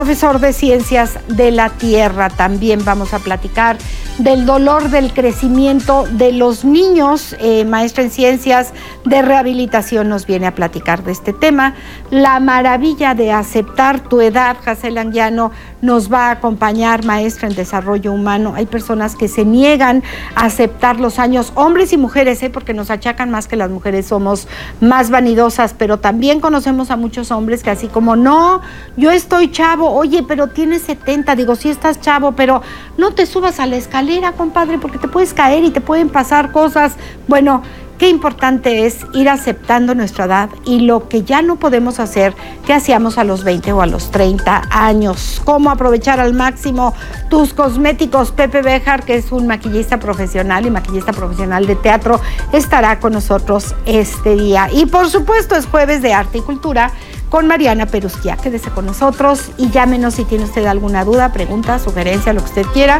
Profesor de Ciencias de la Tierra. También vamos a platicar del dolor del crecimiento de los niños. Maestra en Ciencias de Rehabilitación nos viene a platicar de este tema. La maravilla de aceptar tu edad. Hazel Anguiano nos va a acompañar, maestra en Desarrollo Humano. Hay personas que se niegan a aceptar los años, hombres y mujeres, porque nos achacan más que las mujeres somos más vanidosas, pero también conocemos a muchos hombres que así como, no, yo estoy chavo. Oye, pero tienes 70, digo, sí estás chavo, pero no te subas a la escalera, compadre, porque te puedes caer y te pueden pasar cosas. Bueno, qué importante es ir aceptando nuestra edad y lo que ya no podemos hacer, que hacíamos a los 20 o a los 30 años. Cómo aprovechar al máximo tus cosméticos. Pepe Béjar, que es un maquillista profesional y maquillista profesional de teatro, estará con nosotros este día. Y por supuesto es jueves de Arte y Cultura con Mariana Perusquia. Quédese con nosotros y llámenos si tiene usted alguna duda, pregunta, sugerencia, lo que usted quiera.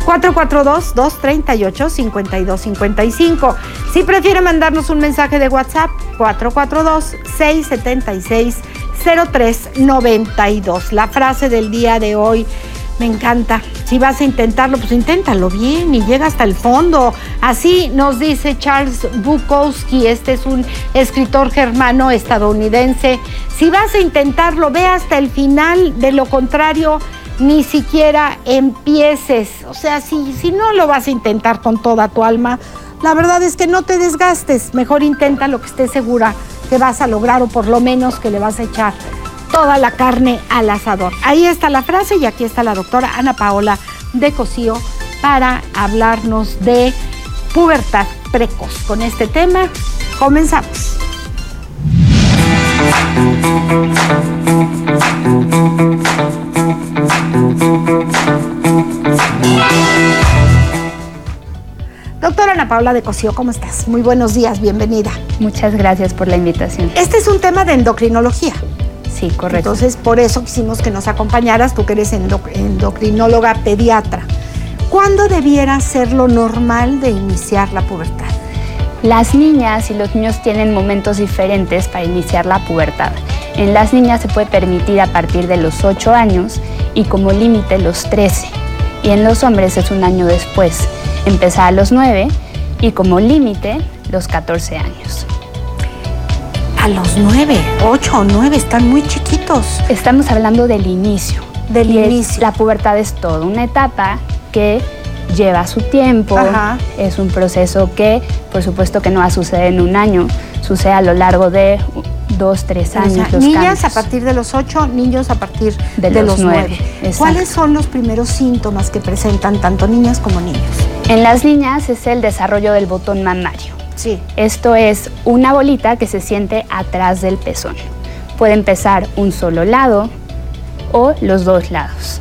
442-238-5255. Si prefiere mandarnos un mensaje de WhatsApp, 442-676-0392. La frase del día de hoy me encanta. Si vas a intentarlo, pues inténtalo bien y llega hasta el fondo. Así nos dice Charles Bukowski, este es un escritor germano estadounidense. Si vas a intentarlo, ve hasta el final, de lo contrario, ni siquiera empieces. O sea, si no lo vas a intentar con toda tu alma, la verdad es que no te desgastes. Mejor intenta lo que estés segura que vas a lograr, o por lo menos que le vas a echar toda la carne al asador. Ahí está la frase y aquí está la doctora Ana Paola de Cosío para hablarnos de pubertad precoz. Con este tema, comenzamos. Doctora Ana Paola de Cosío, ¿cómo estás? Muy buenos días, bienvenida. Muchas gracias por la invitación. Este es un tema de endocrinología. Sí, correcto. Entonces, por eso quisimos que nos acompañaras, tú que eres endocrinóloga pediatra. ¿Cuándo debiera ser lo normal de iniciar la pubertad? Las niñas y los niños tienen momentos diferentes para iniciar la pubertad. En las niñas se puede permitir a partir de los 8 años y como límite los 13. Y en los hombres es un año después, empezar a los 9 y como límite los 14 años. A los 9, 8 o 9, están muy chiquitos. Estamos hablando del inicio. La pubertad es toda una etapa que lleva su tiempo. Ajá. Es un proceso que, por supuesto, que no va a suceder en un año, sucede a lo largo de 2, 3 años. O sea, niñas cambios. A partir de los 8, niños a partir de los 9. ¿Cuáles son los primeros síntomas que presentan tanto niñas como niños? En las niñas es el desarrollo del botón mamario. Sí. Esto es una bolita que se siente atrás del pezón. Puede empezar un solo lado o los dos lados.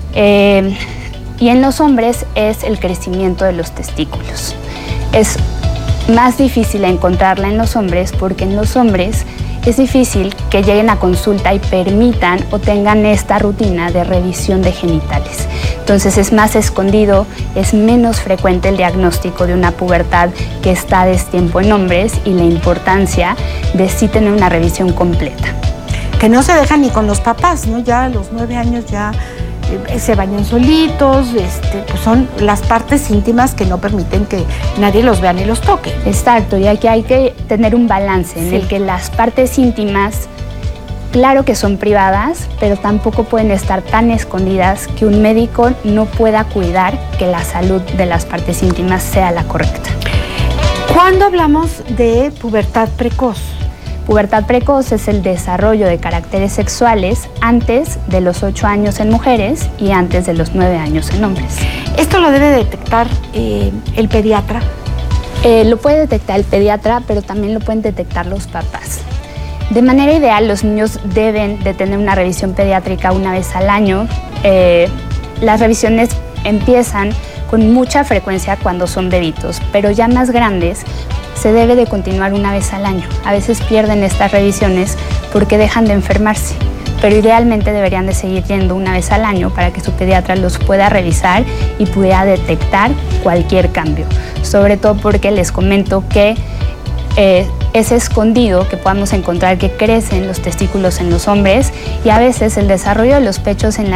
Y en los hombres es el crecimiento de los testículos. Es más difícil encontrarla en los hombres porque en los hombres es difícil que lleguen a consulta y permitan o tengan esta rutina de revisión de genitales. Entonces es más escondido, es menos frecuente el diagnóstico de una pubertad que está a destiempo en hombres y la importancia de sí tener una revisión completa. Que no se dejan ni con los papás, ¿no? Ya a los 9 años ya se bañan solitos, pues son las partes íntimas que no permiten que nadie los vea ni los toque. Exacto, y aquí hay que tener un balance en el que las partes íntimas, claro que son privadas, pero tampoco pueden estar tan escondidas que un médico no pueda cuidar que la salud de las partes íntimas sea la correcta. ¿Cuándo hablamos de pubertad precoz? Pubertad precoz es el desarrollo de caracteres sexuales antes de los 8 años en mujeres y antes de los 9 años en hombres. ¿Esto lo debe detectar el pediatra? Lo puede detectar el pediatra, pero también lo pueden detectar los papás. De manera ideal, los niños deben de tener una revisión pediátrica una vez al año. Las revisiones empiezan con mucha frecuencia cuando son bebitos, pero ya más grandes se debe de continuar una vez al año. A veces pierden estas revisiones porque dejan de enfermarse, pero idealmente deberían de seguir yendo una vez al año para que su pediatra los pueda revisar y pueda detectar cualquier cambio. Sobre todo porque les comento que es escondido, que podamos encontrar que crecen los testículos en los hombres, y a veces el desarrollo de los pechos en la